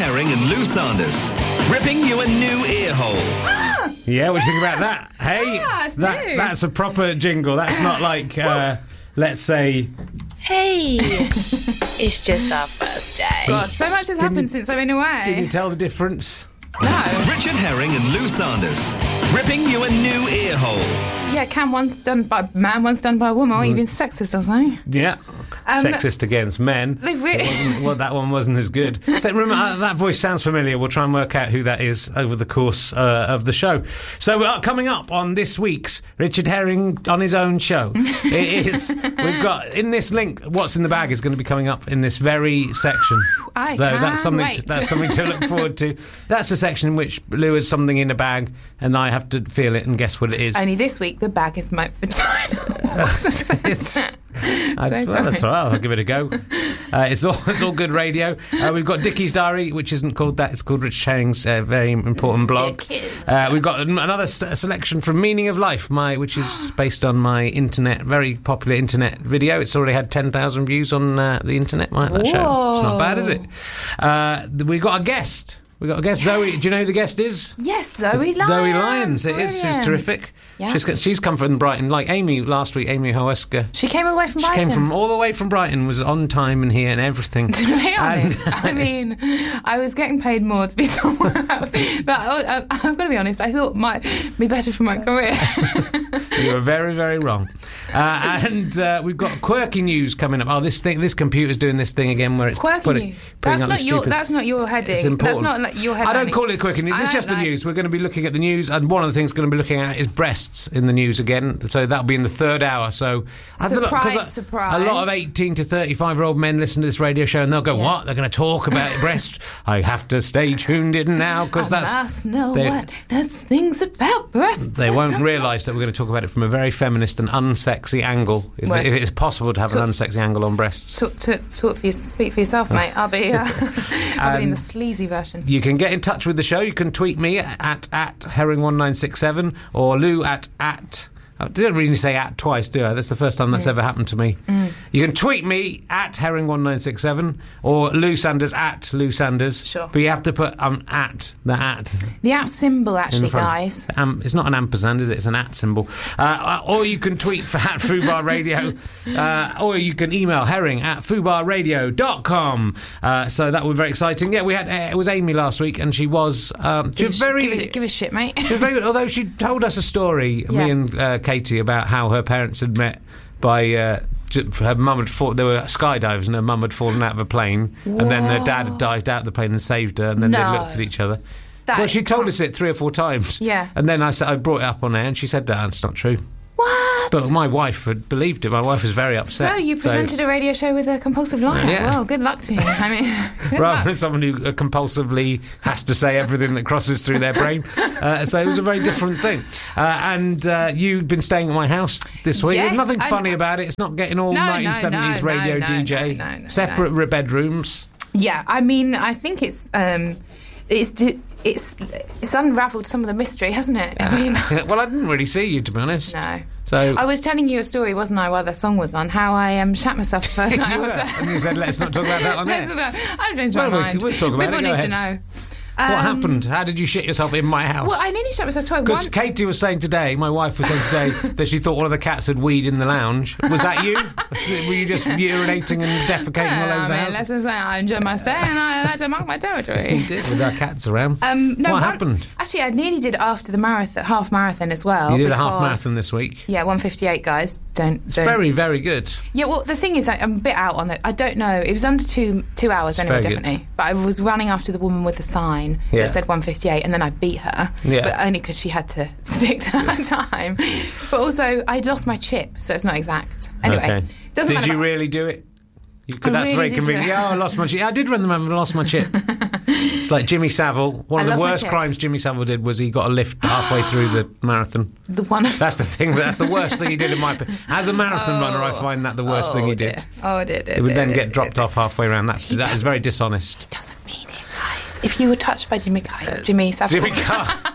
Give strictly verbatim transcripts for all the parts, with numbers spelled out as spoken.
Herring and Lou Sanders, ripping you a new ear hole. Ah, Yeah, what do you think about that? Hey, Ah, it's that, new. that's a proper jingle. That's not like, uh, let's say... Hey, it's just our first day. God, so much has happened since I've been Can you away. tell the difference? No. Richard Herring and Lou Sanders, ripping you a new ear hole. Yeah, can one's done by a man, one's done by a woman. What, you've been sexist or something? Yeah. Um, Sexist against men. They've really- It wasn't- well, that one wasn't as good. So, remember, uh, that voice sounds familiar. We'll try and work out who that is over the course uh, of the show. So, uh, coming up on this week's Richard Herring on his own show, it is, we've got, in this link, What's in the Bag is going to be coming up in this very section. I so can't that's something wait. To, that's something to look forward to. That's the section in which Lou has something in a bag and I have to feel it and guess what it is. Only this week, the bag is my vagina. It's, I, So well, sorry. that's all right. I'll give it a go. Uh, it's all it's all good radio. Uh, we've got Dickie's Diary, which isn't called that. It's called Rich Herring's uh, very important blog. Uh, we've got an- another s- selection from Meaning of Life, my which is based on my internet, very popular internet video. It's already had ten thousand views on uh, the internet. My, that show. It's not bad, is it? Uh, we've got a guest. We've got a guest. Zoe. Do you know who the guest is? Yes, Zoe Lyons. Zoe Lyons. It is. She's Brilliant. terrific. Yeah. She's got- she's come from Brighton, like Amy last week. Amy Hoeska. She came all the way from She Brighton. came from all the way from Brighton, was on time and here and everything. To be honest, And- I mean, I was getting paid more to be somewhere else. But I, I, I've got to be honest, I thought it might be better for my career. You were very, very wrong. Uh, and uh, we've got quirky news coming up. Oh, this thing, this computer's doing this thing again where it's Quirky put it- news. putting That's up the not your. stupid- That's not your heading. It's important. That's not like your heading. I don't call it quirky news. I It's don't just the like- news. We're going to be looking at the news, and one of the things we're going to be looking at is breasts in the news again. So that'll be in the third hour. So have a look, 'cause Surprise, a- surprise. A lot of eighteen to thirty-five year old men listen to this radio show, and they'll go, Yeah. "What? They're going to talk about breasts? I have to stay tuned in now because I that's." must know they- what that's things about breasts. They won't That's- realise that we're going to talk about it from a very feminist and unsexy angle. If, Well, if it's possible to have an talk- unsexy angle on breasts. Talk, to, talk for you, speak for yourself, mate. I'll be, uh, I'll be in the sleazy version. You can get in touch with the show. You can tweet me at, at herring one nine six seven or Lou at at. I didn't really say at twice, do I? That's the first time that's ever happened to me. Mm. You can tweet me at herring one nine six seven or Lou Sanders at Lou Sanders. Sure. But you have to put um, at, the at. The at symbol, in actually, front. guys. Um, it's not an ampersand, is it? It's an at symbol. Uh, or you can tweet for at Fubar Radio, uh, or you can email herring at fubar radio dot com. Uh, so that was very exciting. Yeah, we had uh, it was Amy last week, and she was um, she Give, was a, very. give, a, give a shit, mate. She was very good, although she told us a story, Yeah. me and uh, Katie, about how her parents had met by. Uh, j- her mum had fought. They were skydivers, and her mum had fallen out of a plane, and then their dad had dived out of the plane and saved her, and then No. they looked at each other. That Well, she told can't- us it three or four times. Yeah. And then I said I brought it up on air, and she said that it's not true. What? But my wife had believed it. My wife was very So upset. you presented a radio show with a compulsive liar. Yeah. Well, good luck to you. I mean, good rather luck. than someone who uh, compulsively has to say everything that crosses through their brain. Uh, so it was a very different thing. Uh, and uh, you've been staying at my house this week. Yes, There's nothing I- funny about it. It's not getting all No, no, nineteen seventies no, radio no, D J. no, no, no, Separate no. re- bedrooms. Yeah, I mean, I think it's um, it's di- it's it's unravelled some of the mystery, hasn't it? I mean, Well, I didn't really see you, to be honest. no. So I was telling you a story, wasn't I, while the song was on, how I um, shat myself the first night I You was were. there. And you said, let's not talk about that on air. Let's not- I've changed my Well, we- mind. we'll talk about People it, go need ahead. to know. What Um, happened? How did you shit yourself in my house? Well, I nearly shut myself twice. Because One, Katie was saying today, my wife was saying today, that she thought one of the cats had weed in the lounge. Was that you? Were you just urinating and defecating all Yeah, over I the mean, house? let's just say I enjoy my stay and I like to mark my territory. You did, with our cats around. Um, no, what once- happened? Actually, I nearly did after the marathon, half marathon as well. You did a half because- marathon this week. Yeah, one fifty-eight, guys. Don't. It's don't. very, very good. Yeah, well, the thing is, I, I'm a bit out on it. I don't know. It was under two two hours anyway, very good. definitely. But I was running after the woman with the sign Yeah. that said one fifty-eight, and then I beat her. Yeah. But only because she had to stick to her time. But also, I'd lost my chip, so it's not exact. Anyway, Okay. doesn't Did matter you about- really do it? You, I that's really very did convenient. do it. Yeah, I lost my chip. I did run the man and lost my chip. It's like Jimmy Savile. One I of the lost my worst chip. crimes Jimmy Savile did was he got a lift halfway through the marathon. The one. That's the thing. That's the worst thing he did in my opinion. As a marathon Oh. runner, I find that the worst oh, thing he dear. did. Oh, dear, dear, It would dear, then dear, get dear, dropped dear. off halfway around. That's He that is doesn't- very dishonest. Doesn't mean it, guys. If you were touched by Jimmy, Jimmy Savile, Jimmy Carr.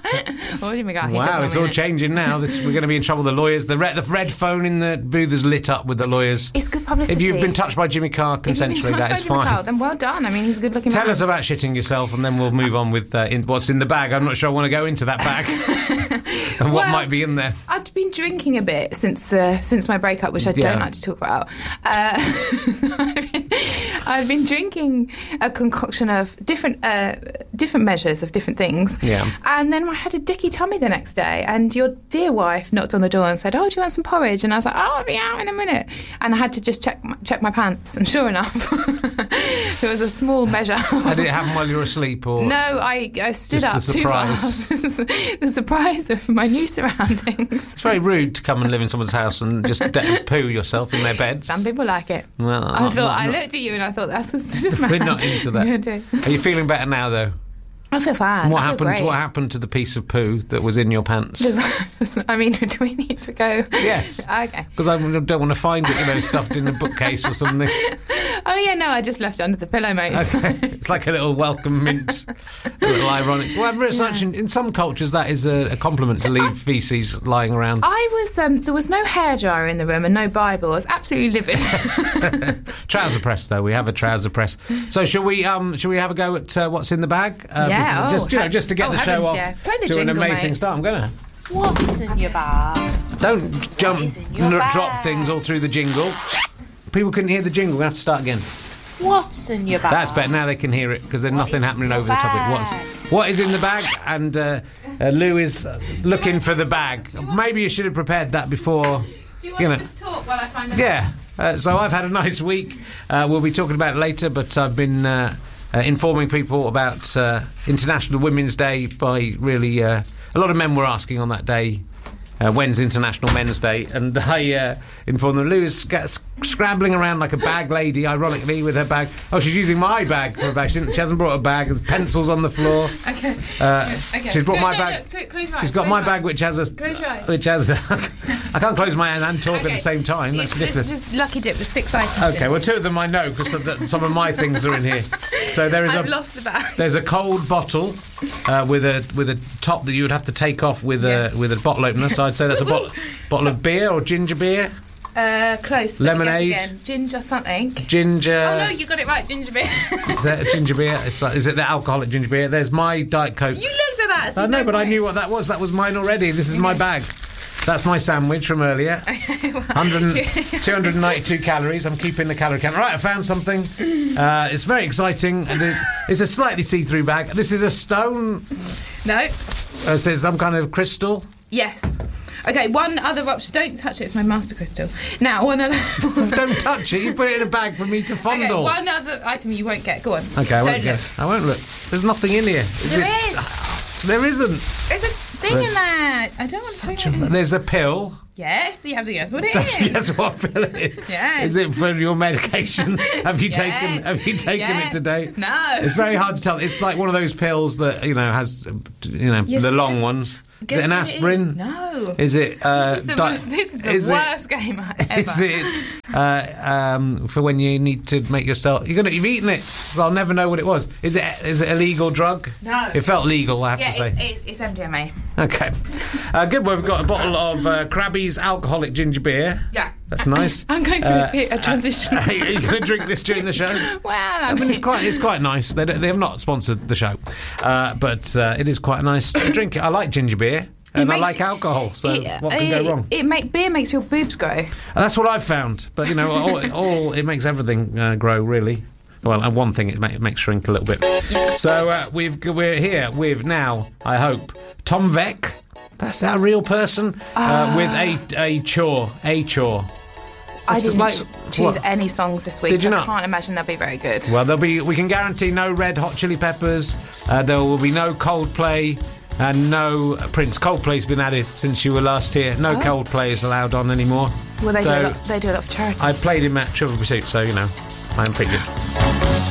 What do you mean? He Wow, doesn't it's mean all it. changing now. This, we're going to be in trouble with the lawyers. The red, the red phone in the booth is lit up with the lawyers. It's good publicity. If you've been touched by Jimmy Carr If you've been consensually, touched that by is Jimmy fine. Carr, then well done. I mean, he's a good-looking Tell man. us about shitting yourself, and then we'll move on with uh, in, what's in the bag. I'm not sure I want to go into that bag and what Well, might be in there. I've been drinking a bit since the since my breakup, which I Yeah. don't like to talk about. Uh, I've, been, I've been drinking a concoction of different uh, different measures of different things. Yeah. And then I had a dicky tummy the next day, and your dear wife knocked on the door and said, "Oh, do you want some porridge?" And I was like, "Oh, I'll be out in a minute." And I had to just check my, check my pants, and sure enough, there was a small measure. Did it happen while you were asleep, or No, I, I stood Just up the too surprise. fast. The surprise of my new surroundings. It's very rude to come and live in someone's house and just de- poo yourself in their beds. Some people like it. Well, I not- thought not- I not- looked at you and I thought that's the sort of man. We're not into that. Yeah, I do. Are you feeling better now, though? I feel fine. And what I feel happened? Great. What happened to the piece of poo that was in your pants? Just, just, I mean, do we need to go? Yes. Okay. Because I don't want to find it, you know, stuffed in a bookcase or something. Oh yeah, no, I just left it under the pillow, mate. Okay. It's like a little welcome mint, a little ironic. Well, it's such in, in some cultures that is a, a compliment to leave feces lying around. I was. Um, there was no hairdryer in the room and no Bible. I was absolutely livid. Trouser press, though. We have a trouser press. So, shall we? Um, shall we have a go at uh, what's in the bag? Uh, Yeah, before- oh, just you know, he- just to get oh, the show heavens, off yeah. Play the to jingle, an amazing mate. start. I'm gonna. What's in your bag? Don't jump, is in your n- bag? drop things all through the jingle. People couldn't hear the jingle. We're gonna have to start again. What's in your bag? That's better. Now they can hear it because there's What nothing is in happening your over the top of it. bag? What's, what is in the bag? And uh, uh, Lou is uh, looking for the bag. Maybe you should have prepared that before. Do you want You know. to just talk while I find out? Yeah. Uh, so I've had a nice week. Uh, we'll be talking about it later, but I've been uh, uh, informing people about uh, International Women's Day by really... Uh, a lot of men were asking on that day, uh, when's International Men's Day? And I uh, informed them, Lou is sc- scrambling around like a bag lady, ironically, with her bag. Oh, she's using my bag for a bag. She, didn't- she hasn't brought a bag. There's pencils on the floor. Okay. Uh, okay. She's brought Don't- my don't bag. look, don't- close your She's eyes, got close my your bag, eyes. which has a... Close your eyes. Which has a... I can't close my hand and talk at Okay. the same time. That's It's, ridiculous. it's just lucky dip with six items. Okay, in. well, two of them I know because some of my things are in here. So there is I've a lost the bag. there's a cold bottle uh, with a with a top that you would have to take off with a Yeah. with a bottle opener. So I'd say that's a bottle bottle of beer or ginger beer, Uh, close. But Lemonade. Guess again. Ginger something. ginger. Oh no, you got it right. Ginger beer. Is that a ginger beer? It's like, is it the alcoholic ginger beer? There's my Diet Coke. You looked at that. So I you know, but I points. knew what that was. That was mine already. This is my bag. That's my sandwich from earlier. one hundred, two hundred ninety-two calories. I'm keeping the calorie count. Right, I found something. Uh, it's very exciting. And it, it's a slightly see-through bag. This is a stone. No. Uh, so it's some kind of crystal. Yes. Okay, one other option. Don't touch it. It's my master crystal. Now, one other. Don't touch it. You put it in a bag for me to Okay, fondle. one other item you won't get. Go on. Okay, I won't Don't get. look. I won't look. There's nothing in here. Is There it? is. There isn't. There's a thing in there. I don't want to Such tell a- you. There's a pill. Yes, you have to guess what it is. Guess what pill it is? Yes. Is it for your medication? Have you Yes. taken? Have you taken Yes. it today? No. It's very hard to tell. It's like one of those pills that you know has, uh, you know, Yes, the long yes. ones. Guess is it an what aspirin? It is? No. Is it? Uh, this is the, di- worst, this is the is it- worst game I- ever. Is it uh, um, for when you need to make yourself? You're gonna. You've eaten it, so I'll never know what it was. Is it? Is it a legal drug? No. It felt legal. I have Yeah, to say. it's, it's, it's M D M A. Okay. Uh, good. Well, we've got a bottle of uh, Krabby's alcoholic ginger beer. Yeah. That's nice. I'm going through Uh, a, pe- a transition. Are you going to drink this during the show? well, I I mean, mean, it's quite, it's quite nice. They, don't- they have not sponsored the show, uh, but uh, it is quite a nice drink. I like ginger beer, and I makes- like alcohol. So it, what can it, go wrong? It make beer makes your boobs grow. And that's what I've found. But you know, all, all it makes everything uh, grow really. Well, and one thing it, ma- it makes shrink a little bit. So uh, we've we're here with now, I hope, Tom Veck. That's our real person uh, with a a chore, a chore. I This is didn't like- ch- choose what? any songs this week. Did you so not? I can't imagine they'll be very good. Well, there'll be. We can guarantee no Red Hot Chili Peppers. Uh, there will be no Coldplay and no Prince. Coldplay's been added since you were last here. No Oh. Coldplay is allowed on anymore. Well, they do. So A lot, they do a lot of charities. I played him at Trivial Pursuit, so you know I'm pretty good.